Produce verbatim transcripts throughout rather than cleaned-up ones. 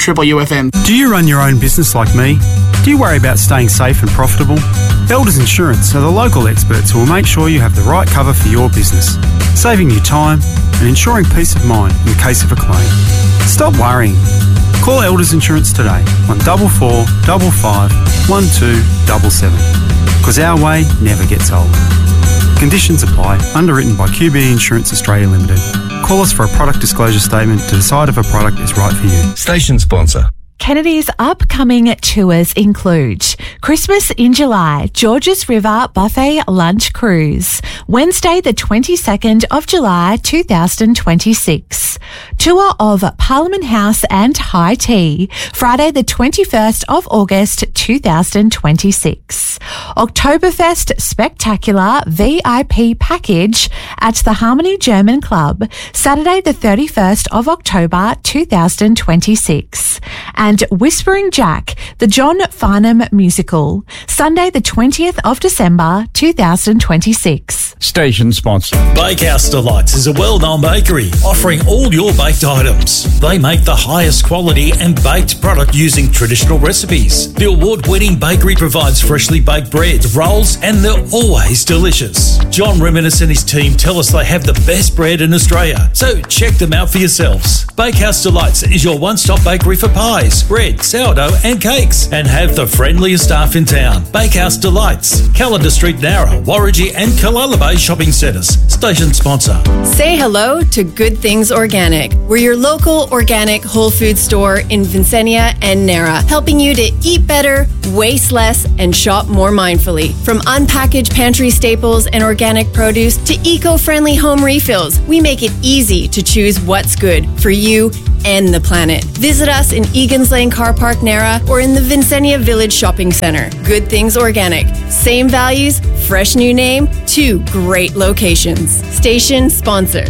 Triple U F M. Do you run your own business like me? Do you worry about staying safe and profitable? Elders Insurance are the local experts who will make sure you have the right cover for your business, saving you time and ensuring peace of mind in case of a claim. Stop worrying. Call Elders Insurance today on double four double five one two double seven, because our way never gets old. Conditions apply. Underwritten by Q B Insurance Australia Limited. Call us for a product disclosure statement to decide if a product is right for you. Station sponsor. Kennedy's upcoming tours include Christmas in July, Georges River Buffet Lunch Cruise, Wednesday the twenty-second of July two thousand twenty-six. Tour of Parliament House and High Tea, Friday the twenty-first of August two thousand twenty-six. Oktoberfest Spectacular V I P Package at the Harmony German Club, Saturday the thirty-first of October two thousand twenty-six. And Whispering Jack, the John Farnham Musical, Sunday the twentieth of December two thousand twenty-six. Station sponsor. Bakehouse Delights is a well-known bakery offering all your baked items. They make the highest quality and baked product using traditional recipes. The award-winning bakery provides freshly baked bread, rolls, and they're always delicious. John Reminis and his team tell us they have the best bread in Australia, so check them out for yourselves. Bakehouse Delights is your one-stop bakery for pies, bread, sourdough and cakes, and have the friendliest staff in town. Bakehouse Delights, Calendar Street, Nowra, Warragee and Kalala Bay shopping centres. Station sponsor. Say hello to Good Things Organic. We're your local organic whole food store in Vincennia and Nowra, helping you to eat better, waste less, and shop more mindfully. From unpackaged pantry staples and organic produce to eco-friendly home refills, we make it easy to choose what's good for you and the planet. Visit us in Egan's Lane Car Park, Nowra, or in the Vincennia Village Shopping Centre. Good Things Organic. Same values, fresh new name, two great locations. Station sponsor.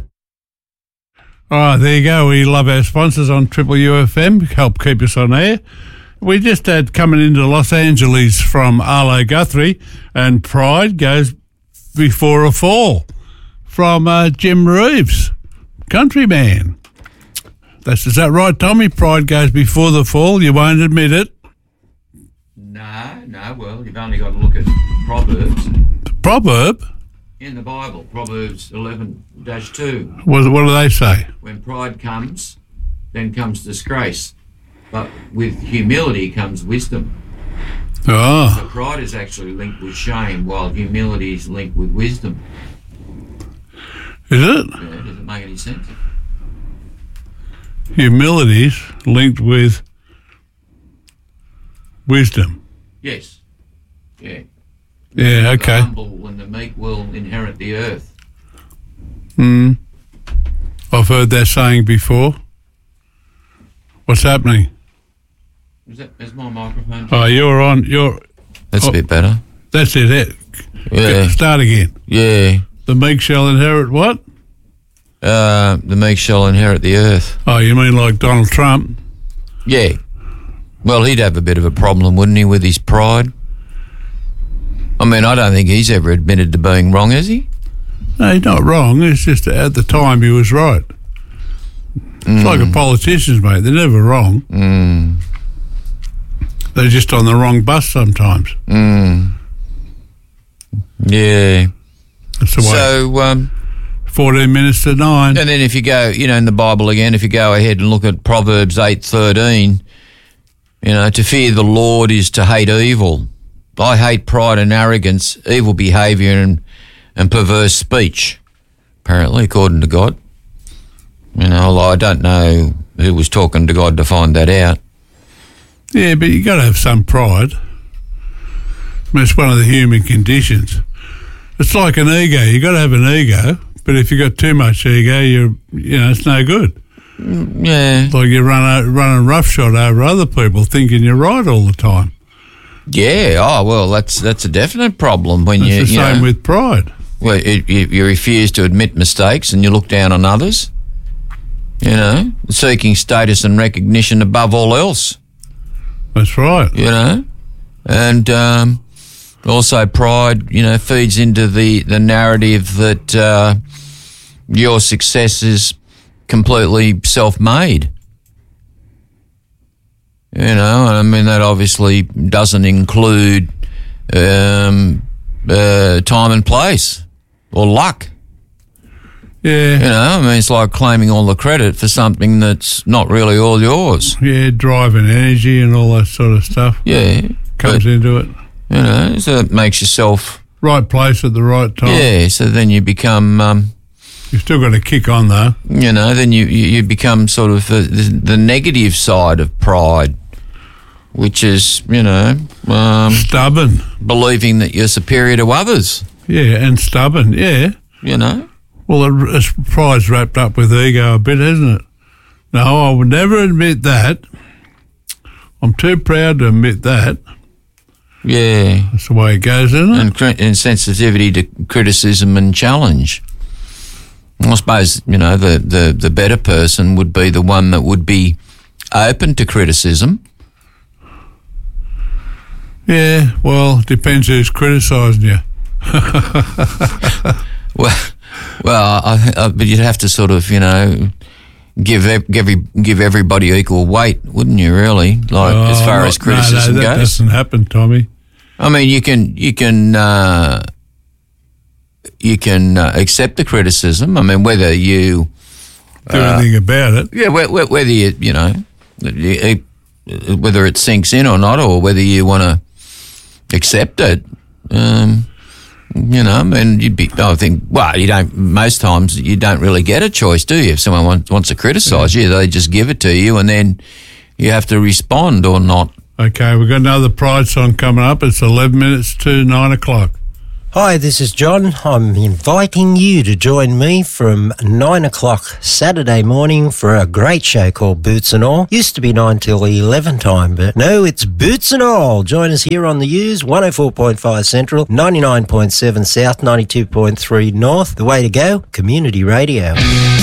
All right, there you go. We love our sponsors on Triple U F M, help keep us on air. We just had coming into Los Angeles from Arlo Guthrie, and Pride goes before a fall from uh, Jim Reeves, Countryman. That's, is that right, Tommy? Pride goes before the fall. You won't admit it. No, no. Well, you've only got to look at Proverbs. Proverb? In the Bible, Proverbs eleven dash two. What, what do they say? When pride comes, then comes disgrace. But with humility comes wisdom. Oh. So pride is actually linked with shame, while humility is linked with wisdom. Is it? Yeah, does it make any sense? Humility's linked with wisdom. Yes. Yeah. Yeah, okay. The humble and the meek will inherit the earth. Hmm. I've heard that saying before. What's happening? Is that is my microphone? Oh, you're on. You're. That's oh, a bit better. That's it. it. Yeah. Start again. Yeah. The meek shall inherit what? Uh, the meek shall inherit the earth. Oh, you mean like Donald Trump? Yeah. Well, he'd have a bit of a problem, wouldn't he, with his pride? I mean, I don't think he's ever admitted to being wrong, has he? No, he's not wrong. It's just at the time he was right. Mm. It's like a politician's, mate. They're never wrong. Mm. They're just on the wrong bus sometimes. Mm. Yeah. That's the way. So, um... fourteen minutes to nine. And then if you go, you know, in the Bible again, if you go ahead and look at Proverbs eight thirteen, you know, to fear the Lord is to hate evil. I hate pride and arrogance, evil behaviour and, and perverse speech, apparently, according to God. You know, although I don't know who was talking to God to find that out. Yeah, but you got to have some pride. I mean, it's one of the human conditions. It's like an ego. You got to have an ego. But if you got too much ego, you're, you know, it's no good. Yeah. Like you run running roughshod over other people, thinking you're right all the time. Yeah. Oh well, that's that's a definite problem when that's you. the you same know, with pride. Well, you, you refuse to admit mistakes and you look down on others. You know, seeking status and recognition above all else. That's right. You know, and um, also pride, you know, feeds into the the narrative that uh, your success is completely self-made. You know, I mean, that obviously doesn't include um, uh, time and place or luck. Yeah. You know, I mean, it's like claiming all the credit for something that's not really all yours. Yeah, drive and energy and all that sort of stuff. Yeah. Comes but, into it. You know, so it makes yourself... Right place at the right time. Yeah, so then you become... Um, You've still got to kick on, though. You know, then you, you, you become sort of the, the, the negative side of pride, which is, you know... Um, stubborn. Believing that you're superior to others. Yeah, and stubborn, yeah. You know? Well, it, it's pride's wrapped up with ego a bit, isn't it? No, I would never admit that. I'm too proud to admit that. Yeah. That's the way it goes, isn't it? And, cri- and sensitivity to criticism and challenge. I suppose, you know, the, the, the better person would be the one that would be open to criticism. Yeah, well, depends who's criticising you. well, well, I, I, but you'd have to sort of, you know, give every give everybody equal weight, wouldn't you? Really, like oh, as far not, as criticism no, no, that goes. doesn't happen, Tommy. I mean, you can you can uh, you can uh, accept the criticism. I mean, whether you do uh, anything about it. Yeah, whether you you know whether it sinks in or not, or whether you want to accept it. Um, You know, and you'd be, I think, well, you don't, most times you don't really get a choice, do you? If someone wants, wants to criticise yeah. you, they just give it to you and then you have to respond or not. Okay, we've got another Pride song coming up. It's eleven minutes to nine o'clock. Hi, this is John. I'm inviting you to join me from nine o'clock Saturday morning for a great show called Boots and All. Used to be nine till eleven time, but no, it's Boots and All. Join us here on the U's, one oh four point five Central, ninety-nine point seven South, ninety-two point three North. The way to go, Community Radio.